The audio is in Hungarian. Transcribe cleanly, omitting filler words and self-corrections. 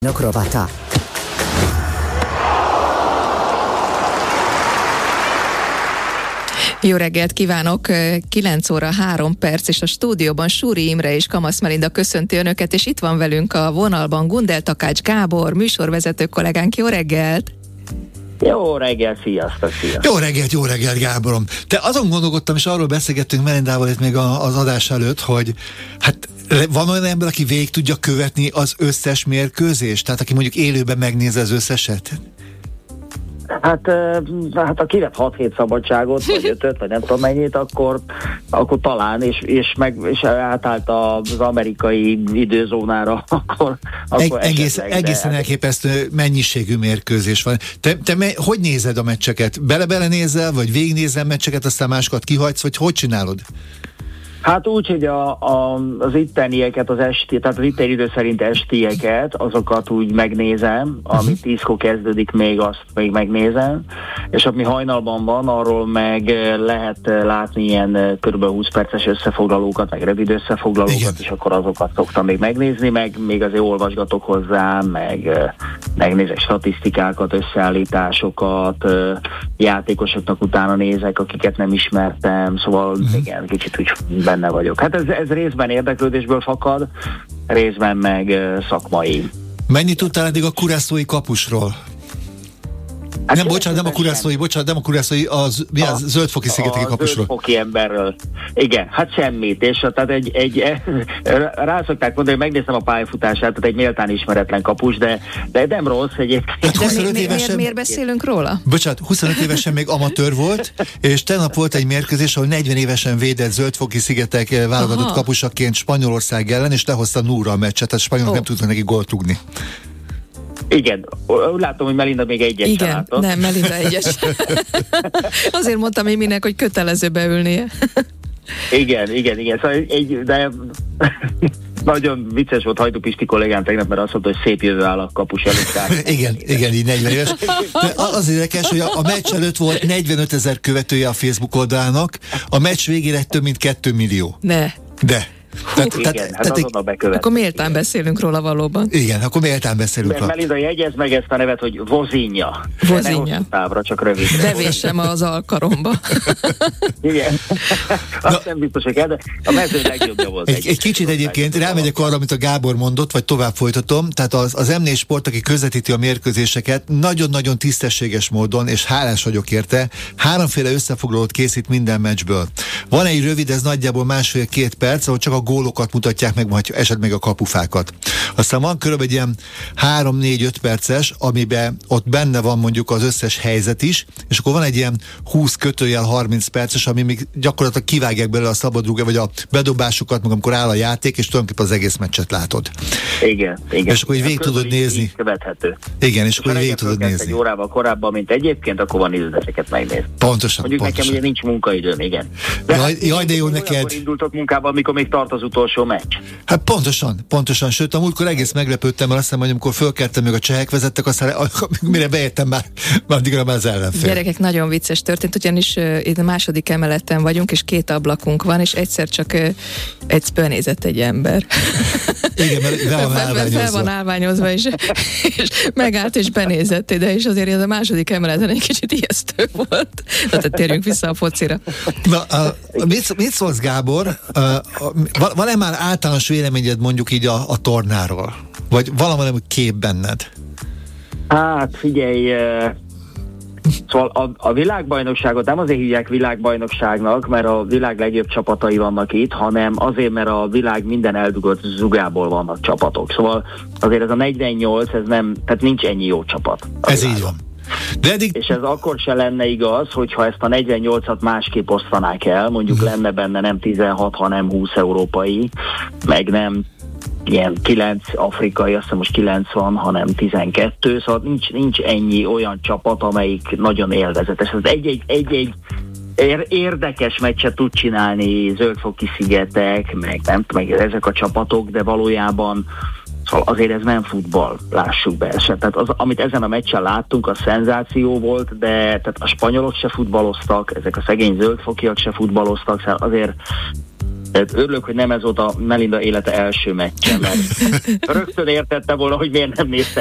Rovata. Jó reggelt kívánok! 9 óra 3 perc, és a stúdióban Súri Imre és Kamasz Melinda köszönti önöket, és itt van velünk a vonalban Gundel Takács Gábor, műsorvezető kollégánk. Jó reggelt! Jó reggelt, sziasztok! Jó reggelt, Gáborom! Te azon gondolkodtam, és arról beszélgettünk Melindával itt még az adás előtt, hogy hát van olyan ember, aki végig tudja követni az összes mérkőzést? Tehát aki mondjuk élőben megnézi az összeset? Hát ha kivett 6 hét szabadságot, vagy 5, vagy nem tudom mennyit, akkor talán, és átállt az amerikai időzónára, akkor egészen elképesztő mennyiségű mérkőzés van. Te hogy nézed a meccseket? Bele-nézel, vagy végignézel meccseket, aztán másokat kihagysz, vagy hogy csinálod? Hát úgy, hogy az ittenieket, tehát az itteni idő szerint estieket, azokat úgy megnézem, ami 10-kor kezdődik, még azt még megnézem, és ami hajnalban van, arról meg lehet látni ilyen kb. 20 perces összefoglalókat, meg rövid összefoglalókat, igen. És akkor azokat szoktam még megnézni, meg még azért olvasgatok hozzá, meg megnézek statisztikákat, összeállításokat, játékosoknak utána nézek, akiket nem ismertem, szóval igen, kicsit úgy benne vagyok. Hát ez részben érdeklődésből fakad, részben meg szakmai. Mennyit tudtál eddig a kurászói kapusról? Hát nem a kurászói, az zöldfoki szigeteki kapusról. A zöldfoki emberről. Igen, hát semmit. És tehát rá szokták mondani, hogy megnéztem a pályafutását, tehát egy méltán ismeretlen kapus, de nem rossz egyébként. Hát miért beszélünk róla? Bocsánat, 25 évesen még amatőr volt, és tegnap volt egy mérkőzés, ahol 40 évesen védett zöldfoki szigetek válogatott kapusaként Spanyolország ellen, és lehozta Núra a meccset, tehát spanyolok nem tudtak neki gólt rúgni. Igen, úgy látom, hogy Melinda még egyet sem látott. Nem, Melinda egyes. Azért mondtam én minek, hogy kötelező beülnie. Igen. Szóval de nagyon vicces volt Hajdú Pisti kollégám tegnap, mert azt mondta, hogy szép jövő áll a kapus előtt. Igen, így 40 éves. De az érdekes, hogy a meccs előtt volt 45 000 követője a Facebook oldalának, a meccs végére több mint 2 millió. De. Akkor méltán beszélünk róla valóban. Igen, akkor méltán beszélünk róla. Melinda, jegyezd meg ezt a nevet, hogy Vozinha. Távra, csak rövid. Bevésem az alkaromba. Igen. Azt nem biztos, hogy kell, de a mező legjobbja volt. Egy kicsit egyébként rámegyek arra, amit a Gábor mondott, vagy tovább folytatom. Tehát az M4 Sport, aki közvetíti a mérkőzéseket, nagyon-nagyon tisztességes módon, és hálás vagyok érte, 3-féle összefoglalót készít minden meccsből. Van egy rövid, ez nagyjából 1,5-2 perc, ahol csak a gólokat mutatják meg, vagy esetleg a kapufákat. Aztán van körülbelül egy ilyen 3-4-5 perces, amiben ott benne van mondjuk az összes helyzet is, és akkor van egy ilyen 20-30 perces, ami még gyakorlatilag kivágják belőle a szabadrúgás, vagy a bedobásokat, meg amikor áll a játék, és tulajdonképpen az egész meccset látod. Igen. És akkor így végig tudod nézni. Követhető. Igen, és akkor így végig tudod nézni. Egy órával korábban, mint egyébként, akkor van időd ezeket megnézni. Pontosan. Mondjuk nekem ugye nincs munkaidőm, igen. Jaj, de jó neked. Akkor indultok munkába, amikor még tart az utolsó meccs. Hát pontosan. Sőt, a múltkor egész meglepődtem, mert azt hiszem, hogy amikor fölkeltem, meg a csehek vezettek, aztán mire beértem már addigra már az ellenfél. Gyerekek, nagyon vicces történt, ugyanis itt a második emeleten vagyunk, és 2 ablakunk van, és egyszer csak benézett egy ember. Igen, mert fel van állványozva, és megállt, és benézett ide, és azért ez a második emeleten egy kicsit ijesztő volt. Tehát térjünk vissza a focira. Mit szólsz, Gábor? Van-e már általános véleményed mondjuk így a tornáról? Vagy valami kép benned? Hát figyelj, szóval a világbajnokságot nem azért hívják világbajnokságnak, mert a világ legjobb csapatai vannak itt, hanem azért, mert a világ minden eldugott zugából vannak csapatok. Szóval azért ez a 48, ez nem, tehát nincs ennyi jó csapat. Ez így van. És ez akkor se lenne igaz, hogyha ezt a 48-at másképp osztanák el, mondjuk lenne benne nem 16, hanem 20 európai, meg nem ilyen 9 afrikai, azt hiszem most 9 van, hanem 12, szóval nincs ennyi olyan csapat, amelyik nagyon élvezetes. Ez egy érdekes meccset tud csinálni zöldfoki szigetek, meg ezek a csapatok, de valójában szóval azért ez nem futball, lássuk be. Tehát az, amit ezen a meccsen láttunk, az szenzáció volt, de tehát a spanyolok se futballoztak, ezek a szegény zöldfokiak se futballoztak, szóval azért Tehát örülök, hogy nem ez volt a Melinda élete első meccse, mert rögtön értette volna, hogy miért nem nézte